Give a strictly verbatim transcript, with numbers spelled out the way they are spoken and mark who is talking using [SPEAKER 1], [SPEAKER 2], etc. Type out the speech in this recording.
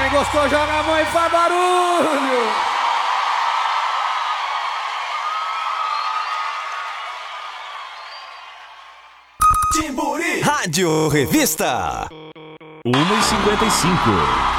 [SPEAKER 1] Quem gostou, joga a mão e faz barulho!
[SPEAKER 2] Timburi Rádio Revista.
[SPEAKER 3] uma e cinquenta e cinco.